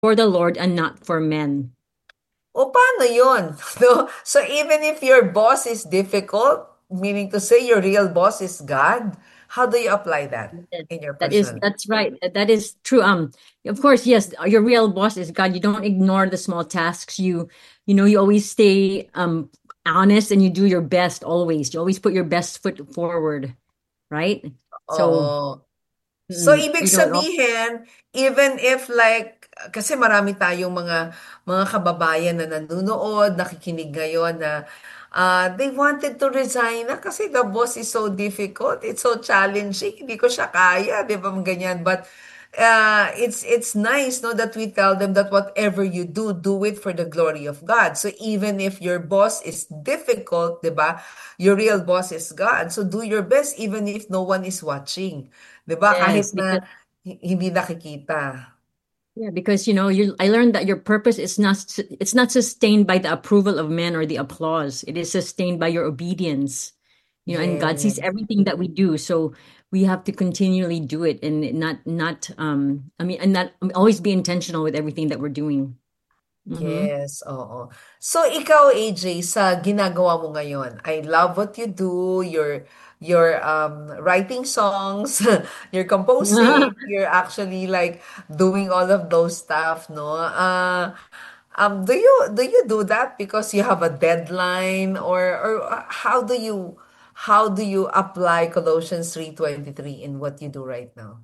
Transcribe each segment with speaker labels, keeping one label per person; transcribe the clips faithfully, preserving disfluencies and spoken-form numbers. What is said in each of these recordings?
Speaker 1: for the Lord and not for men.
Speaker 2: O paano yun? No? So even if your boss is difficult, meaning to say your real boss is God, how do you apply that
Speaker 1: Yes,
Speaker 2: in your
Speaker 1: that is
Speaker 2: personal life?
Speaker 1: that's right. That that is true. Um, of course, yes, your real boss is God. You don't ignore the small tasks. You you know, you always stay um honest and you do your best always. You always put your best foot forward, right? So
Speaker 2: Oo. So,
Speaker 1: mm,
Speaker 2: ibig
Speaker 1: you don't all
Speaker 2: sabihin, even if like, kasi marami tayong mga mga kababayan na nanonood, nakikinig ngayon na uh, they wanted to resign na kasi the boss is so difficult, it's so challenging, hindi ko siya kaya, di ba, ganyan. But uh, it's it's nice, no, that we tell them that whatever you do, do it for the glory of God. So even if your boss is difficult, di ba, your real boss is God. So do your best even if no one is watching. 'Di ba
Speaker 1: yes,
Speaker 2: kahit na
Speaker 1: because
Speaker 2: hi hindi nakikita.
Speaker 1: yeah, because you know, you I learned that your purpose is not su- it's not sustained by the approval of men or the applause. It is sustained by your obedience. You know, and God sees
Speaker 2: Yes,
Speaker 1: everything that we do, so we have to continually do it and not not um I mean and not always be intentional with everything that we're doing. Hmm.
Speaker 2: yes, oo. So ikaw, A J, sa ginagawa mo ngayon, I love what you do, you're you're um writing songs, you're composing, you're actually like doing all of those stuff, no? Uh, um, do you do you do that because you have a deadline, or or uh, how do you how do you apply Colossians three twenty-three in what you do right now?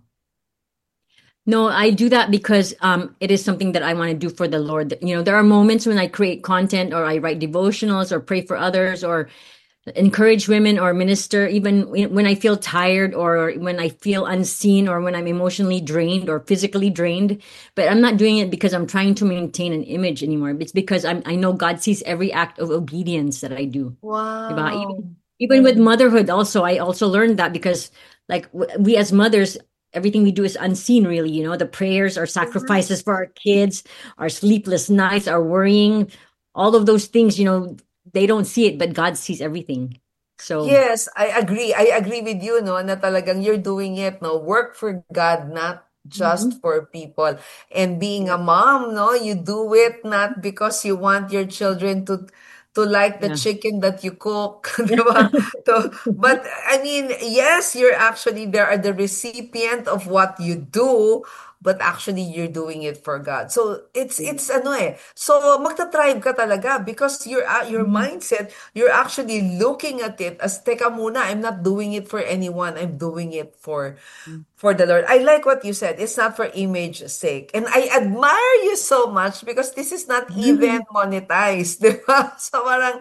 Speaker 1: No, I do that because um, it is something that I want to do for the Lord. You know, there are moments when I create content or I write devotionals or pray for others or encourage women or minister, even when I feel tired or when I feel unseen or when I'm emotionally drained or physically drained. But I'm not doing it because I'm trying to maintain an image anymore. It's because I'm, I know God sees every act of obedience that I do. Diba?
Speaker 2: Wow.
Speaker 1: Even, even with motherhood, also, I also learned that because, like, we as mothers, everything we do is unseen, really. You know, the prayers, our sacrifices
Speaker 2: Yes.
Speaker 1: for our kids, our sleepless nights, our worrying, all of those things, you know, they don't see it, but God sees everything. So,
Speaker 2: Yes, I agree. I agree with you, no, na talagang you're doing it, no, work for God, not just
Speaker 1: mhm.
Speaker 2: for people. And being a
Speaker 1: Yep.
Speaker 2: mom, no, you do it not because you want your children to to like the
Speaker 1: Yeah.
Speaker 2: chicken that you cook, di ba? To, but I mean, yes, you're actually there are the recipient of what you do, but actually you're doing it for God. So it's
Speaker 1: Yeah.
Speaker 2: it's ano eh. So magta-thrive ka talaga because your uh, your
Speaker 1: Mhm.
Speaker 2: mindset, you're actually looking at it as teka muna, I'm not doing it for anyone. I'm doing it for for the Lord. I like what you said. It's not for image sake. And I admire you so much because this is not even monetized, di ba? So parang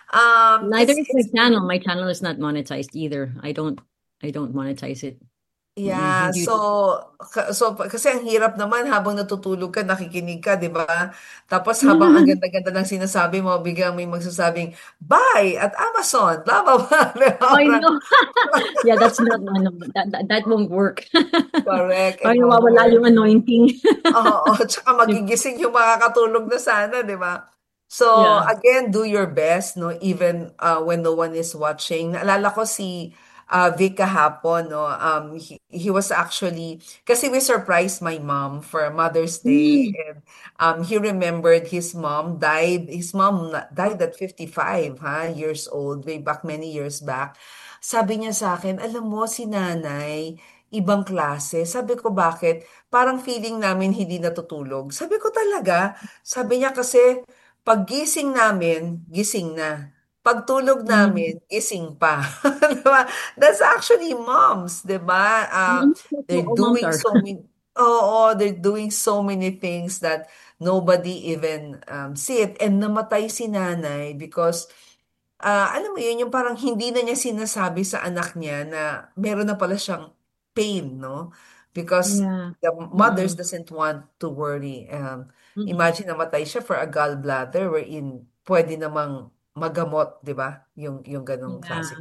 Speaker 2: um
Speaker 1: Neither
Speaker 2: it's
Speaker 1: is my
Speaker 2: it's
Speaker 1: channel. My channel is not monetized either. I don't I don't monetize it. Mm-mm.
Speaker 2: Yeah,
Speaker 1: Hindi.
Speaker 2: so ka so pa kasi ang hirap naman habang natutulog ka, nakikinig ka, 'di ba? Tapos habang ang ganda-ganda ng sinasabi mo, biglang may magsasabing, "Buy at Amazon, blah, blah, blah." 'Di ba?
Speaker 1: I
Speaker 2: Parang
Speaker 1: know. Yeah, that's not ano, that, that that won't work.
Speaker 2: correct, it
Speaker 1: Parang
Speaker 2: won't
Speaker 1: nawawala
Speaker 2: work.
Speaker 1: yung anointing.
Speaker 2: Oo, tsaka magigising yung makakatulog na sana, 'di ba? So,
Speaker 1: Yeah.
Speaker 2: again, do your best, no, even uh, when no one is watching. Naalala ko si uh, Vic kahapon, no, um, he, he was actually, kasi we surprised my mom for Mother's Day,
Speaker 1: Mm.
Speaker 2: and um, he remembered his mom died, his mom na- died at fifty-five, ha, years old, way back many years back. Sabi niya sa akin, alam mo, si nanay, ibang klase. Sabi ko, bakit? Parang feeling namin hindi natutulog. Sabi ko talaga. Sabi niya kasi, paggising namin, gising na. Pagtulog
Speaker 1: Mm.
Speaker 2: namin, gising pa. Diba? That's actually moms, di ba? Uh,
Speaker 1: Mm. That's what
Speaker 2: they're
Speaker 1: all moms
Speaker 2: doing
Speaker 1: are.
Speaker 2: so many, oo, they're doing so many things that nobody even um, see it. And namatay si nanay because Ah, alam mo yun, yung parang hindi na niya sinasabi sa anak niya na meron na pala siyang pain, no? Because
Speaker 1: Yeah.
Speaker 2: the mothers
Speaker 1: Mm-mm.
Speaker 2: doesn't want to worry. Um,
Speaker 1: Mm-mm.
Speaker 2: imagine namatay siya for a gallbladder wherein pwede namang magamot, di ba? Yung, yung ganong
Speaker 1: Yeah.
Speaker 2: classic.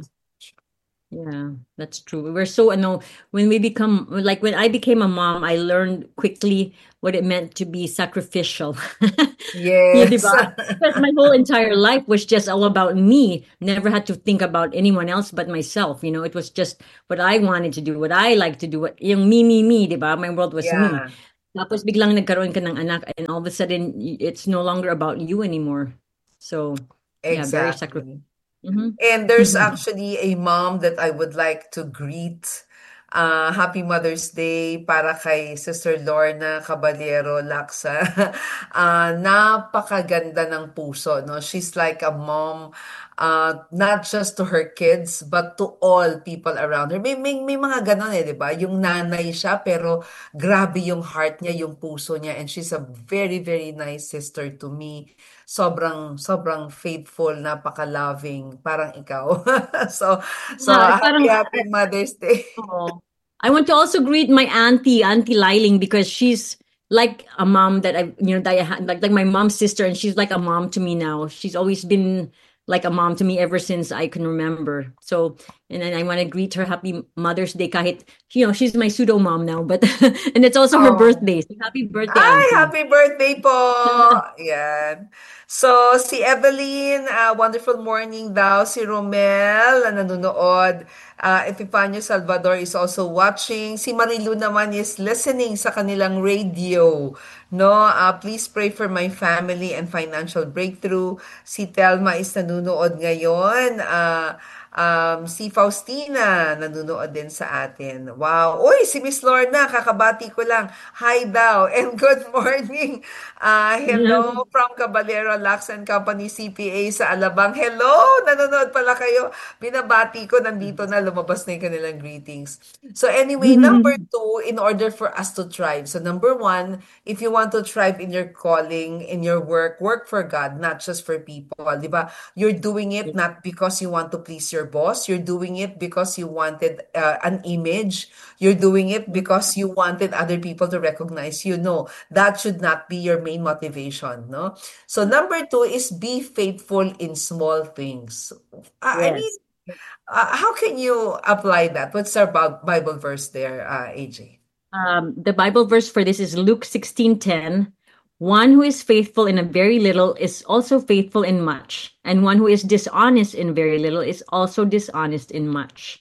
Speaker 1: Yeah, that's true. We're so, ano, when we become, like when I became a mom, I learned quickly what it meant to be sacrificial. Yeah, di
Speaker 2: Yes.
Speaker 1: ba? Because my whole entire life was just all about me. Never had to think about anyone else but myself. You know, it was just what I wanted to do, what I like to do, what, yung me, me, me, di ba? My world was me.
Speaker 2: Yeah.
Speaker 1: Tapos biglang nagkaroon ka ng anak and all of a sudden y- it's no longer about you anymore. So, yeah, very sacrificial.
Speaker 2: Exactly. And there's
Speaker 1: Mm-hmm.
Speaker 2: actually a mom that I would like to greet. Uh, happy Mother's Day para kay Sister Lorna Caballero Laksa. Uh, napakaganda ng puso, no? She's like a mom, uh, not just to her kids, but to all people around her. May, may, may mga ganon eh, di ba? Yung nanay siya, pero grabe yung heart niya, yung puso niya. And she's a very, very nice sister to me. Sobrang sobrang faithful, napaka-loving, parang ikaw. So so
Speaker 1: Yeah,
Speaker 2: happy
Speaker 1: parang
Speaker 2: happy Mother's Day.
Speaker 1: oh. I want to also greet my auntie, Auntie Liling, because she's like a mom that I, you know, that I had, like like my mom's sister, and she's like a mom to me now. She's always been like a mom to me ever since I can remember. So, and then I want to greet her happy Mother's Day, kahit, you know, she's my pseudo mom now, but and it's also her
Speaker 2: Oh.
Speaker 1: birthday. So happy birthday,
Speaker 2: Ay,
Speaker 1: Auntie.
Speaker 2: happy birthday po! Yan. So, si Evelyn, ah, wonderful morning daw. Si Romel, na nanonood. Ah, Epifanio Salvador is also watching. Si Marilu naman is listening sa kanilang radio. No, ah, please pray for my family and financial breakthrough. Si Telma is nanonood ngayon. Ah, Um, si Faustina, nanonood din sa atin. Wow. Uy, si Miss Lorna, kakabati ko lang. Hi daw and good morning. Ah, hello from Caballero Lux and Company C P A sa Alabang. Hello! Nanonood pala kayo. Binabati ko, nandito na, lumabas na yung kanilang greetings. So anyway, number two, in order for us to thrive. So number one, if you want to thrive in your calling, in your work, work for God, not just for people. Di ba? You're doing it not because you want to please your boss. You're doing it because you wanted uh, an image. You're doing it because you wanted other people to recognize you. No, that should not be your main motivation. No. So number two is be faithful in small things. I I mean,
Speaker 1: Yes.
Speaker 2: uh, how can you apply that? What's our Bi- Bible verse there, uh, A J?
Speaker 1: Um, the Bible verse for this is Luke sixteen ten. One who is faithful in a very little is also faithful in much, and one who is dishonest in very little is also dishonest in much.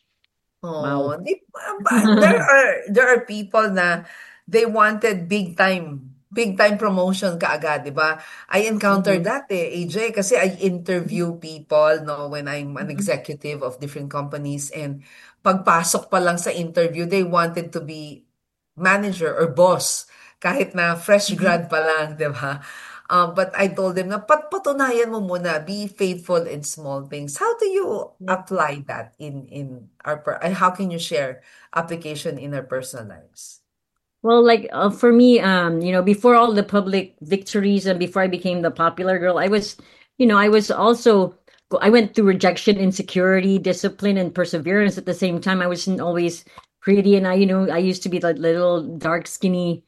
Speaker 2: Oh,
Speaker 1: Wow.
Speaker 2: di, ba- there are there are people na they wanted big time, big time promotion kaagad, di ba? I encountered
Speaker 1: Mhm.
Speaker 2: that eh, A J, kasi I interview people, no, when I'm an executive of different companies and pagpasok pa lang sa interview, they wanted to be manager or boss kahit na fresh
Speaker 1: Mhm.
Speaker 2: grad pa lang, di ba? Uh, but I told them na pat patunayan mo muna, be faithful in small things. How do you
Speaker 1: Yeah.
Speaker 2: apply that in in our per- and how can you share application in our personal lives?
Speaker 1: Well, like uh, for me, um, you know, before all the public victories and before I became the popular girl, I was, you know, I was also I went through rejection, insecurity, discipline, and perseverance at the same time. I wasn't always pretty, and I, you know, I used to be the little dark, skinny,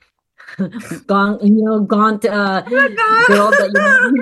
Speaker 1: gaunt, you know, gaunt uh,
Speaker 2: Talaga?
Speaker 1: girl that you know.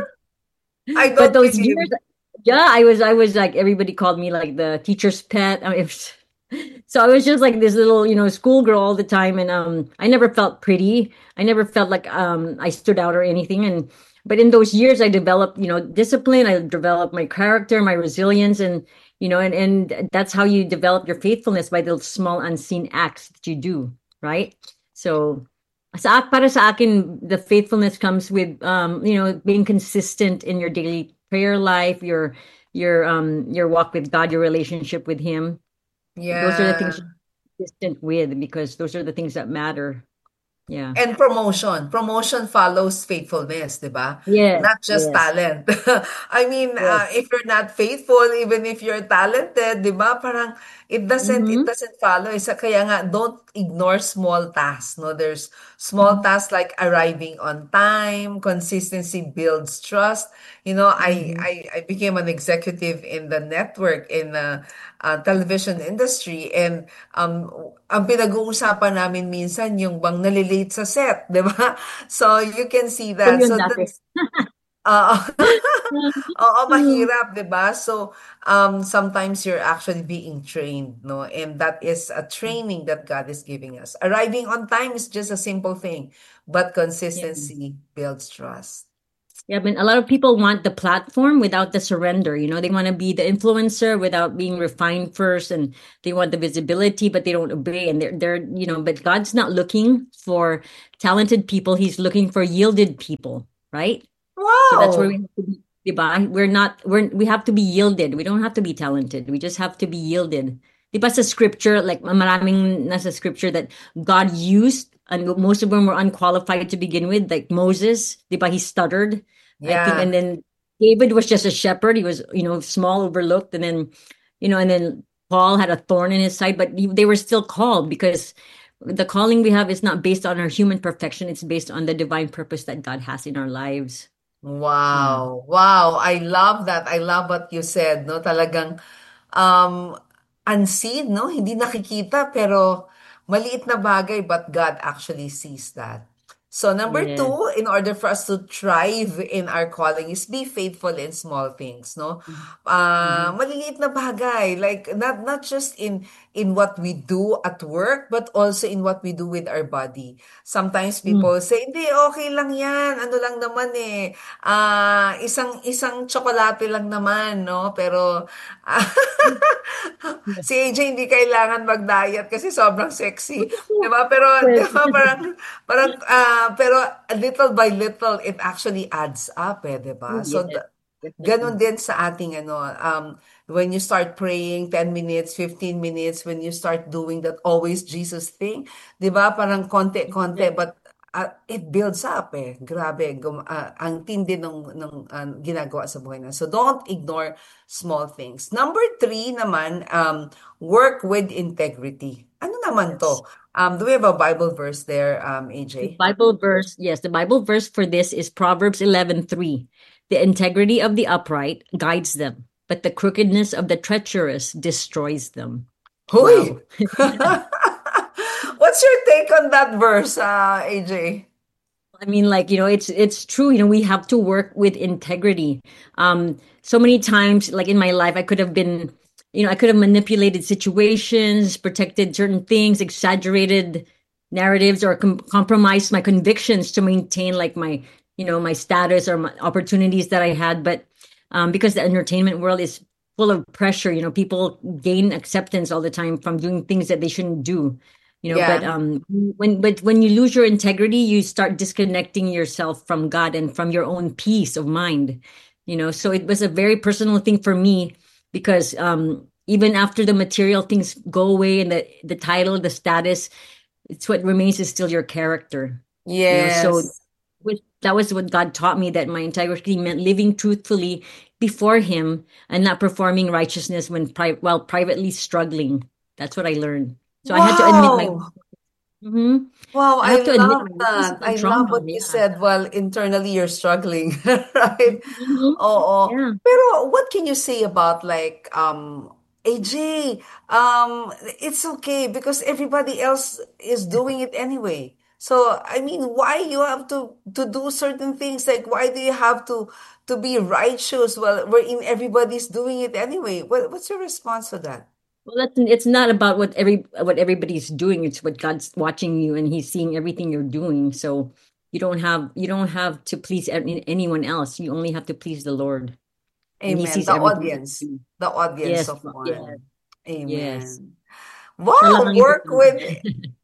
Speaker 2: I
Speaker 1: But
Speaker 2: don't
Speaker 1: those years,
Speaker 2: believe.
Speaker 1: yeah, I was, I was like everybody called me like the teacher's pet. I mean, it was, so I was just like this little, you know, schoolgirl all the time, and um, I never felt pretty. I never felt like um, I stood out or anything. And but in those years, I developed, you know, discipline. I developed my character, my resilience, and you know, and and that's how you develop your faithfulness by the small unseen acts that you do, right? So sa para sa akin, the faithfulness comes with um, you know, being consistent in your daily prayer life, your your um your walk with God, your relationship with Him. Those are the things
Speaker 2: Yeah.
Speaker 1: you're consistent with because those are the things that matter. Yeah.
Speaker 2: And promotion. Promotion follows faithfulness, di ba?
Speaker 1: Yes,
Speaker 2: Not just
Speaker 1: yes,
Speaker 2: talent. I mean, uh,
Speaker 1: yes.
Speaker 2: if you're not faithful, even if you're talented, di ba? Parang it doesn't it
Speaker 1: Mm-hmm.
Speaker 2: doesn't follow. Isa kaya nga don't ignore small tasks, no? There's small
Speaker 1: Mm-hmm.
Speaker 2: tasks like arriving on time, consistency builds trust. You know, I
Speaker 1: Mm-hmm.
Speaker 2: I I became an executive in the network in the uh, television industry and um ang pinag-uusapan namin minsan yung bang nalilate sa set, 'di ba? So you can see
Speaker 1: Ko
Speaker 2: that.
Speaker 1: yun
Speaker 2: So
Speaker 1: dati.
Speaker 2: that's oo. Oo, mahirap, 'di ba? So um sometimes you're actually being trained, no? And that is a training that God is giving us. Arriving on time is just a simple thing, but
Speaker 1: Yeah.
Speaker 2: consistency builds trust.
Speaker 1: Yeah, I mean, a lot of people want the platform without the surrender. You know, they want to be the influencer without being refined first, and they want the visibility, but they don't obey. And they're they're you know, but God's not looking for talented people. He's looking for yielded people, right? So that's where we
Speaker 2: Wow.
Speaker 1: have to be. Diba? We're not we're we have to be yielded. We don't have to be talented. We just have to be yielded. Diba sa scripture, like maraming nasa scripture that God used, and most of them were unqualified to begin with, like Moses, diba, he stuttered, I think, and
Speaker 2: Yeah.
Speaker 1: then David was just a shepherd. He was, you know, small, overlooked, and then, you know, and then Paul had a thorn in his side, but they were still called because the calling we have is not based on our human perfection. It's based on the divine purpose that God has in our lives. Yeah.
Speaker 2: Wow. Wow. I love that. I love what you said, no? Talagang um unseen, no? Hindi nakikita pero maliit na bagay but God actually sees that. So number
Speaker 1: Yeah.
Speaker 2: two, in order for us to thrive in our calling is be faithful in small things, no? Uh,
Speaker 1: Mhm.
Speaker 2: maliliit na bagay, like not not just in in what we do at work, but also in what we do with our body. Sometimes
Speaker 1: Mm.
Speaker 2: people say, hindi, okay lang yan. Ano lang naman eh. Ah, isang, isang tsokolate lang naman, no? Pero, ah,
Speaker 1: Yeah.
Speaker 2: si A J hindi kailangan mag-diet kasi sobrang sexy. 'Di ba? Pero, 'di
Speaker 1: Well,
Speaker 2: ba, parang, parang, ah, pero little by little, it actually adds up eh, 'di ba?
Speaker 1: oh,
Speaker 2: So,
Speaker 1: yes,
Speaker 2: Ganon
Speaker 1: definitely.
Speaker 2: din sa ating ano, um, when you start praying ten minutes, fifteen minutes, when you start doing that always Jesus thing, 'di ba? Parang konti-konti,
Speaker 1: Yes.
Speaker 2: but uh, it builds up eh. Grabe, gum, ah, ang tindi ng, ng ah, ginagawa sa buhay na. So don't ignore small things. Number three naman, um, work with integrity. Ano naman
Speaker 1: Yes.
Speaker 2: to? Um, do we have a Bible verse there, um,
Speaker 1: The
Speaker 2: A J?
Speaker 1: Bible verse, yes, the Bible verse for this is Proverbs eleven three. The integrity of the upright guides them, but the crookedness of the treacherous destroys them.
Speaker 2: Huy!
Speaker 1: Wow.
Speaker 2: What's your take on that verse, uh, A J?
Speaker 1: I mean, like, you know, it's it's true, you know, we have to work with integrity. Um, so many times, like in my life, I could have been, you know, I could have manipulated situations, protected certain things, exaggerated narratives, or com compromised my convictions to maintain like my, you know, my status or my opportunities that I had. But um, because the entertainment world is full of pressure, you know, people gain acceptance all the time from doing things that they shouldn't do, you know. But
Speaker 2: Yeah.
Speaker 1: um when but when you lose your integrity, you start disconnecting yourself from God and from your own peace of mind, you know. So it was a very personal thing for me because um even after the material things go away and the the title, the status, it's what remains is still your character, you know. So
Speaker 2: Yes.
Speaker 1: with, that was what God taught me, that my integrity meant living truthfully before him and not performing righteousness when pri- while privately struggling. That's what I learned. So I had to admit my
Speaker 2: Wow.
Speaker 1: Mhm.
Speaker 2: Wow,
Speaker 1: I
Speaker 2: I
Speaker 1: have to admit
Speaker 2: love
Speaker 1: my weaknesses
Speaker 2: that.
Speaker 1: and
Speaker 2: I love
Speaker 1: trauma.
Speaker 2: what you
Speaker 1: Yeah.
Speaker 2: said while internally you're struggling, right?
Speaker 1: Mhm.
Speaker 2: Oo.
Speaker 1: Yeah.
Speaker 2: Pero what can you say about like um A J, um it's okay because everybody else is doing it anyway. So I mean, why you have to to do certain things? Like why do you have to to be righteous while wherein everybody's doing it anyway? What what's your response to that?
Speaker 1: Well, that's it's not about what every what everybody's doing. It's what God's watching you and He's seeing everything you're doing. So you don't have you don't have to please any, anyone else. You only have to please the Lord, and He
Speaker 2: Amen.
Speaker 1: sees
Speaker 2: The
Speaker 1: everything that
Speaker 2: audience.
Speaker 1: you do.
Speaker 2: The audience
Speaker 1: Yes,
Speaker 2: of
Speaker 1: yes,
Speaker 2: one.
Speaker 1: yes.
Speaker 2: Amen.
Speaker 1: Siya lang
Speaker 2: Wow,
Speaker 1: ang
Speaker 2: work with
Speaker 1: importante.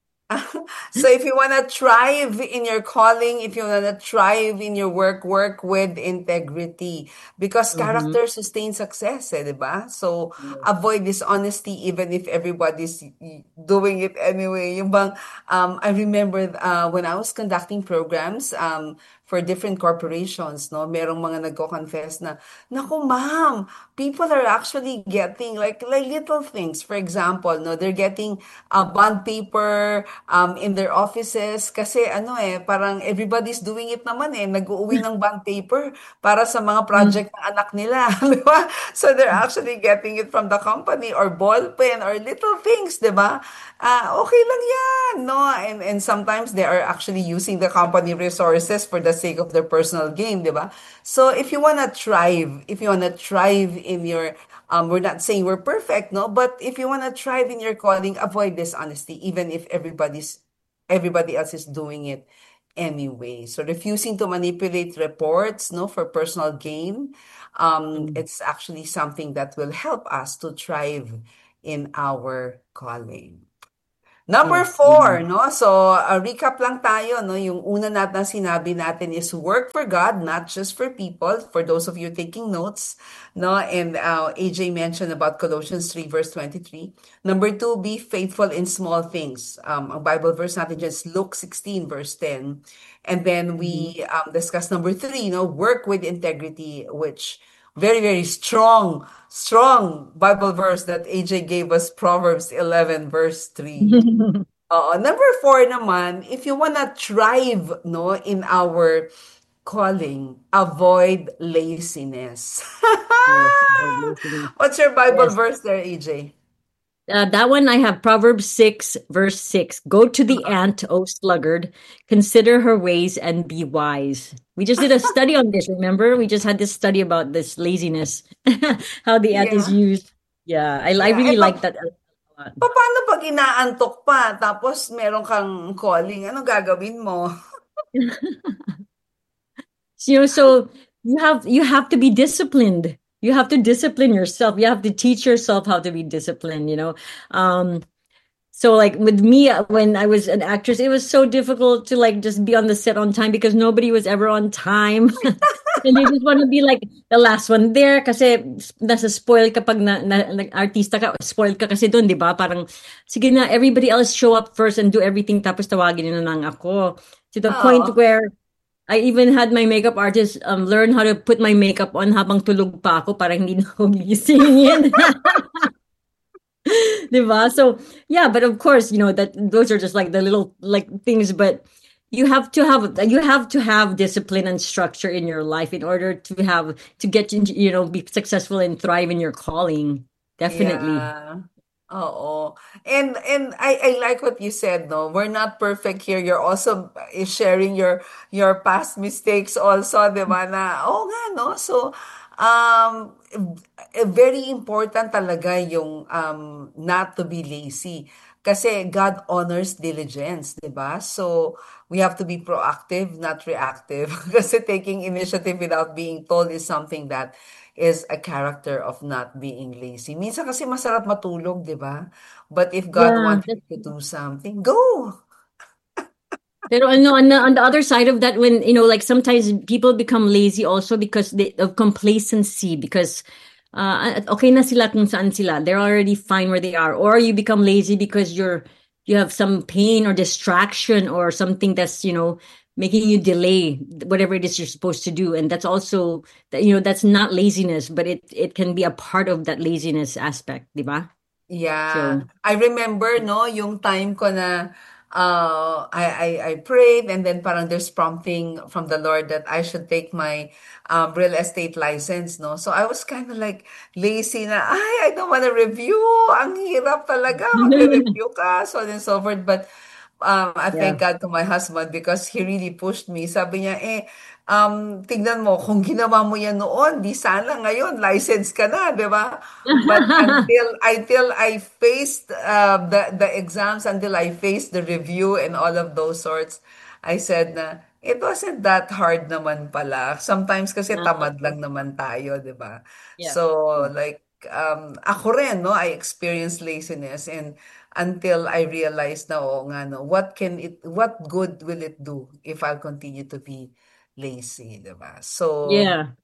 Speaker 2: so if you want to thrive in your calling, if you want to thrive in your work, work with integrity because
Speaker 1: Mm-hmm.
Speaker 2: character sustains success, eh, di ba? So avoid dishonesty even if everybody's y- doing it anyway. Yung bang, um, I remember uh, when I was conducting programs um, for different corporations, no, merong mga nagko-confess na, naku ma'am, people are actually getting like like little things. For example, no, they're getting uh, bond paper um, in their offices kasi ano eh, parang everybody's doing it naman eh. Nag-uuwi ng bond paper para sa mga
Speaker 1: Mm-hmm.
Speaker 2: project ng anak nila. Di ba? So they're actually getting it from the company or ball pen or little things, di ba? Ah, okay lang yan, no? And, and sometimes they are actually using the company resources for the sake of their personal gain, di ba? So if you wanna thrive, if you wanna thrive in your um, we're not saying we're perfect, no? But if you want to thrive in your calling, avoid dishonesty, even if everybody's everybody else is doing it anyway. So refusing to manipulate reports, no, for personal gain, um,
Speaker 1: Mm.
Speaker 2: it's actually something that will help us to thrive in our calling. Number
Speaker 1: Yes,
Speaker 2: four,
Speaker 1: amen.
Speaker 2: no? So, a recap lang tayo, no? Yung una natin sinabi natin is work for God, not just for people. For those of you taking notes, no? And uh, A J mentioned about Colossians three verse twenty-three. Number two, be faithful in small things. Um, ang Bible verse natin dyan is Luke sixteen verse ten. And then
Speaker 1: Mhm.
Speaker 2: we um, discussed number three, no? Work with integrity, which very, very strong, strong Bible verse that A J gave us, Proverbs eleven, verse three. Oo. Number four naman, if you wanna thrive, no, in our calling, avoid laziness.
Speaker 1: Yes, avoid laziness.
Speaker 2: What's your Bible
Speaker 1: Yes.
Speaker 2: verse there, A J?
Speaker 1: Uh, that one I have Proverbs six, verse six. Go to the ant, O sluggard, consider her ways and be wise. We just did a study on this, remember? We just had this study about this laziness, how the ant is
Speaker 2: Yeah.
Speaker 1: used. Yeah, I, I
Speaker 2: Yeah. Eh,
Speaker 1: really
Speaker 2: pa-
Speaker 1: like that a lot.
Speaker 2: paano pag inaantok pa, tapos meron kang calling, ano gagawin mo?
Speaker 1: You know, so you have you have to be disciplined. You have to discipline yourself. You have to teach yourself how to be disciplined, you know. Um, So like with me uh, when I was an actress, it was so difficult to like just be on the set on time because nobody was ever on time. And you just want to be like the last one there kasi nasa spoil kapag na, na, na artista ka, spoiled ka kasi doon, di ba? Parang, sige na, everybody else show up first and do everything tapos tawagin nyo na lang ako. To the point
Speaker 2: Oo.
Speaker 1: where I even had my makeup artist um, learn how to put my makeup on habang tulog pa ako para hindi na ako gisingin. Diba? So yeah, but of course, you know that those are just like the little like things, but you have to have you have to have discipline and structure in your life in order to have to get into, you know, be successful and thrive in your calling. Definitely.
Speaker 2: Yeah. Oo. And and I I like what you said, no. We're not perfect here. You're also uh, sharing your your past mistakes also, 'di ba? Na oh nga, no. So um eh, very important talaga yung um not to be lazy. Kasi God honors diligence, 'di ba? So we have to be proactive, not reactive. Kasi taking initiative without being told is something that is a character of not being lazy. Minsan kasi masarap matulog, di ba? But if God
Speaker 1: Yeah.
Speaker 2: wants you to do something, go!
Speaker 1: Pero ano, on the, on the other side of that, when, you know, like sometimes people become lazy also because they, of complacency, because uh, okay na sila kung saan sila. They're already fine where they are. Or you become lazy because you're, you have some pain or distraction or something that's, you know, making you delay whatever it is you're supposed to do. And that's also, that you know, that's not laziness, but it, it can be a part of that laziness aspect, di ba?
Speaker 2: Yeah.
Speaker 1: So,
Speaker 2: I remember, no, yung time ko na uh, I, I, I prayed and then parang there's prompting from the Lord that I should take my um, real estate license, no? So I was kind of like lazy na, ay, I don't want to review. Ang hirap talaga mag-review ka, so on and so forth. But um, I
Speaker 1: yeah.
Speaker 2: thank God to my husband because he really pushed me. Sabi niya, eh, um, tignan mo, kung ginawa mo yan noon, di sana ngayon, license ka na, di ba? But until until I faced uh, the the exams, until I faced the review and all of those sorts, I said na it wasn't that hard naman pala. Sometimes kasi
Speaker 1: Uh,
Speaker 2: tamad lang naman tayo, 'di ba?
Speaker 1: yeah.
Speaker 2: So
Speaker 1: Yeah.
Speaker 2: like um ako rin, no, I experienced laziness and until I realized na oo nga no, what can it what good will it do if I'll continue to be lazy, 'di ba? So
Speaker 1: Yeah.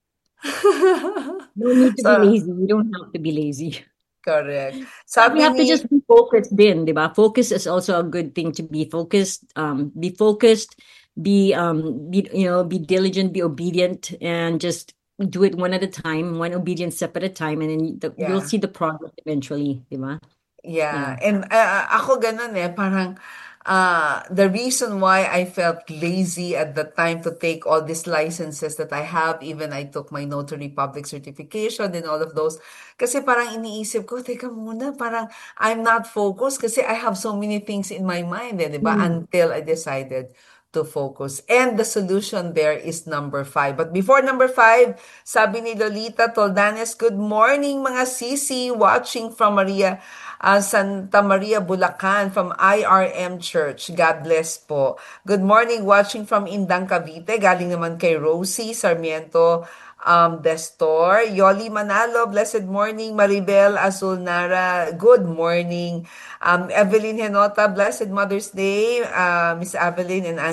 Speaker 1: No need to be
Speaker 2: so
Speaker 1: lazy. You don't have to be lazy.
Speaker 2: correct.
Speaker 1: But you
Speaker 2: Sabi
Speaker 1: have to
Speaker 2: ni
Speaker 1: just be focused din, di ba? Focus is also a good thing to be focused. Um, be focused, be um, be you know, be diligent, be obedient, and just do it one at a time, one obedient step at a time, and then the, you'll
Speaker 2: yeah.
Speaker 1: see the progress eventually, di ba?
Speaker 2: Yeah,
Speaker 1: Yeah.
Speaker 2: and uh, ako ganun eh, parang uh, the reason why I felt lazy at the time to take all these licenses that I have, even I took my notary public certification and all of those, kasi parang iniisip ko, teka muna, parang I'm not focused kasi I have so many things in my mind, eh, di ba?
Speaker 1: Mm.
Speaker 2: Until I decided to focus. And the solution there is number five. But before number five, sabi ni Lolita Toldanes, good morning mga sisi, watching from Maria, uh, Santa Maria, Bulacan, from I R M Church. God bless po. Good morning, watching from Indang, Cavite. Galing naman kay Rosie Sarmiento um, Destor. Yoli Manalo, blessed morning. Maribel Azulnara, good morning. Um, Evelyn Henota, blessed Mother's Day. Uh, Miss Evelyn and